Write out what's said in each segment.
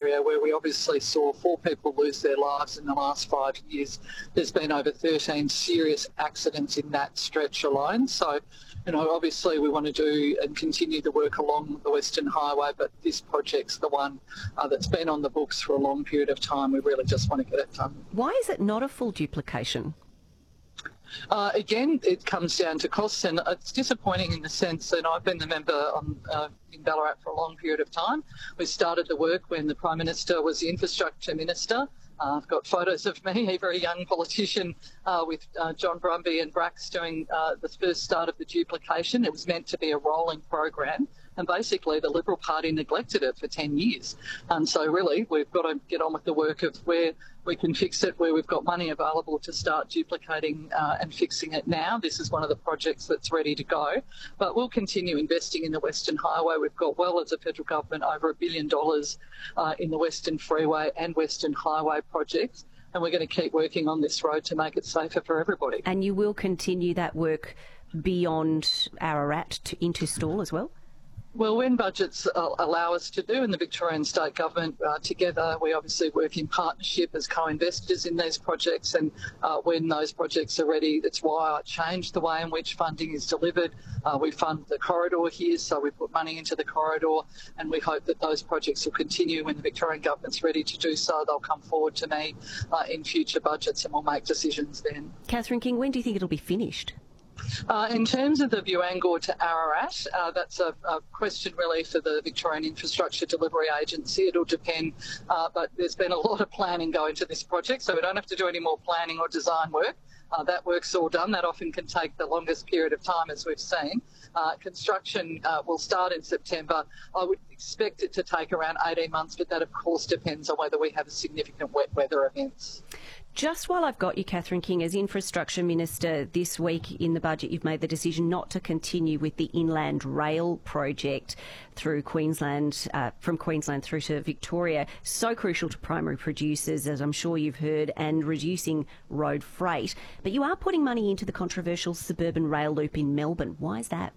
area where we obviously saw 4 people lose their lives in the last 5 years. There's been over 13 serious accidents in that stretch alone. So, obviously we want to do and continue the work along the Western Highway, but this project's the one that's been on the books for a long period of time. We really just want to get it done. Why is it not a full duplication? Again, it comes down to costs, and it's disappointing in the sense that I've been the member in Ballarat for a long period of time. We started the work when the Prime Minister was the Infrastructure Minister. I've got photos of me, a very young politician, with John Brumby and Brax doing the first start of the duplication. It was meant to be a rolling program, and basically the Liberal Party neglected it for 10 years. And so really we've got to get on with the work of where we can fix it, where we've got money available to start duplicating and fixing it now. This is one of the projects that's ready to go. But we'll continue investing in the Western Highway. We've got, well, as a federal government, over $1 billion in the Western Freeway and Western Highway projects. And we're going to keep working on this road to make it safer for everybody. And you will continue that work beyond Ararat into Stawell as well? Well, when budgets allow us to do, and the Victorian State Government together, we obviously work in partnership as co-investors in these projects, and when those projects are ready, that's why I changed the way in which funding is delivered. We fund the corridor here, so we put money into the corridor, and we hope that those projects will continue. When the Victorian Government's ready to do so, they'll come forward to me in future budgets, and we'll make decisions then. Catherine King, when do you think it'll be finished? In terms of the Buangor to Ararat, that's a question really for the Victorian Infrastructure Delivery Agency. It'll depend, but there's been a lot of planning going to this project, so we don't have to do any more planning or design work. That work's all done. That often can take the longest period of time, as we've seen. Construction will start in September. I would expect it to take around 18 months, but that of course depends on whether we have a significant wet weather events. Just while I've got you, Catherine King, as Infrastructure Minister, this week in the budget you've made the decision not to continue with the Inland Rail project through Queensland, from Queensland through to Victoria. So crucial to primary producers, as I'm sure you've heard, and reducing road freight. But you are putting money into the controversial suburban rail loop in Melbourne. Why is that?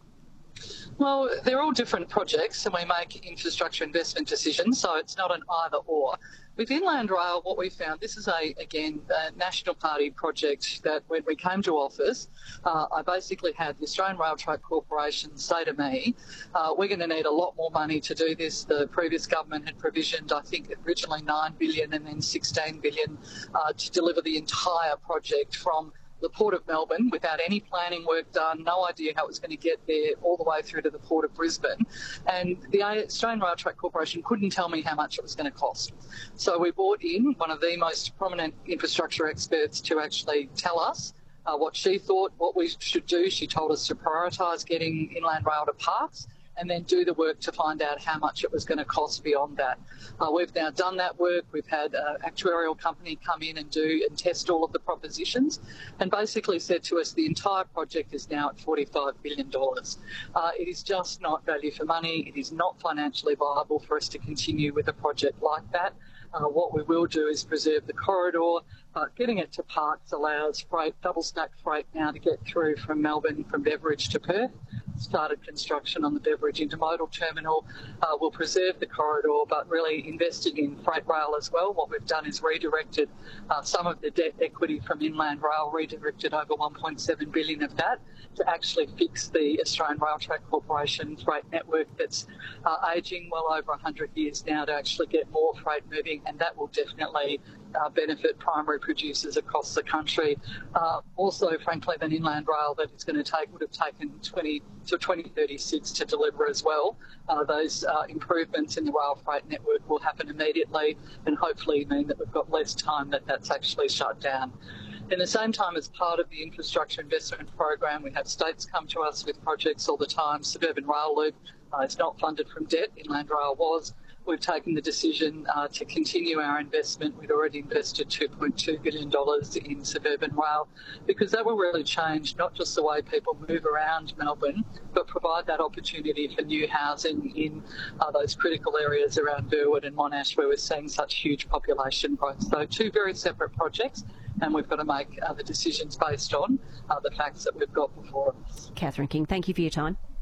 Well, they're all different projects, and we make infrastructure investment decisions, so it's not an either or. With Inland Rail, what we found, this is a National Party project that when we came to office, I basically had the Australian Rail Track Corporation say to me, we're going to need a lot more money to do this. The previous government had provisioned, I think, originally $9 billion and then $16 billion to deliver the entire project from the Port of Melbourne without any planning work done, no idea how it was going to get there, all the way through to the Port of Brisbane. And the Australian Rail Track Corporation couldn't tell me how much it was going to cost. So we brought in one of the most prominent infrastructure experts to actually tell us what she thought, what we should do. She told us to prioritise getting Inland Rail to parks, and then do the work to find out how much it was going to cost beyond that. We've now done that work. We've had an actuarial company come in and do and test all of the propositions, and basically said to us the entire project is now at $45 billion. It is just not value for money. It is not financially viable for us to continue with a project like that. What we will do is preserve the corridor, but getting it to parks allows freight, double-stack freight now to get through from Melbourne, from Beveridge to Perth. Started construction on the Beveridge Intermodal Terminal. We'll preserve the corridor, but really invested in freight rail as well. What we've done is redirected some of the debt equity from Inland Rail, redirected over $1.7 billion of that to actually fix the Australian Rail Track Corporation freight network that's ageing well over 100 years now, to actually get more freight moving, and that will definitely benefit primary producers across the country. Also, frankly, than Inland Rail that it's going to take would have taken 2036 to deliver as well. Those improvements in the rail freight network will happen immediately, and hopefully mean that we've got less time that's actually shut down. In the same time, as part of the infrastructure investment program, we have states come to us with projects all the time. Suburban Rail Loop is not funded from debt. Inland Rail was. We've taken the decision to continue our investment. We'd already invested $2.2 billion in suburban rail, because that will really change not just the way people move around Melbourne, but provide that opportunity for new housing in those critical areas around Burwood and Monash, where we're seeing such huge population growth. So two very separate projects, and we've got to make the decisions based on the facts that we've got before us. Catherine King, thank you for your time.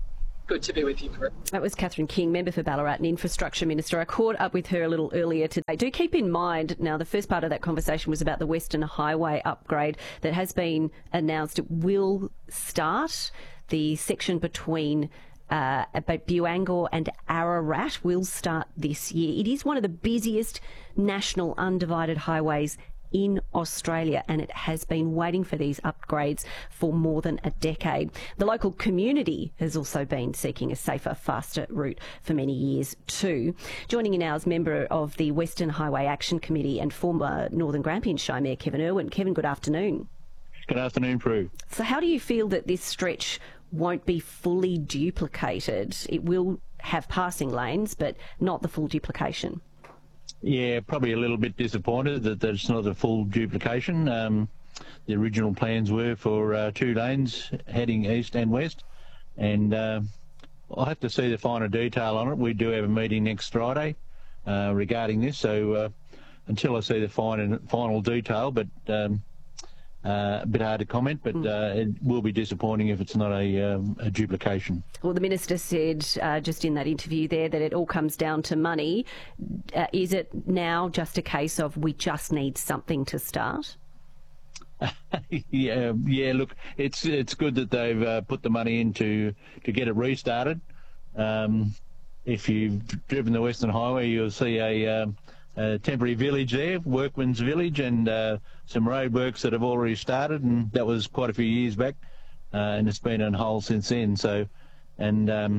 Good to be with you, Prue. That was Catherine King, member for Ballarat and Infrastructure Minister. I caught up with her a little earlier today. Do keep in mind, now the first part of that conversation was about the Western Highway upgrade that has been announced. It will start. The section between Buangor and Ararat will start this year. It is one of the busiest national undivided highways in Australia, and it has been waiting for these upgrades for more than a decade. The local community has also been seeking a safer, faster route for many years too. Joining you now is member of the Western Highway Action Committee and former Northern Grampians Shire Mayor Kevin Irwin. Kevin, good afternoon. Good afternoon, Prue. So how do you feel that this stretch won't be fully duplicated? It will have passing lanes, but not the full duplication. Yeah, probably a little bit disappointed that it's not a full duplication. The original plans were for 2 lanes heading east and west, and I'll have to see the finer detail on it. We do have a meeting next Friday regarding this, so until I see the final detail, but a bit hard to comment, but it will be disappointing if it's not a duplication. Well, the Minister said just in that interview there that it all comes down to money. Is it now just a case of we just need something to start? Yeah. Look, it's good that they've put the money in to get it restarted. If you've driven the Western Highway, you'll see a temporary village there, Workman's Village, and some road works that have already started, and that was quite a few years back, and it's been on hold since then. So, and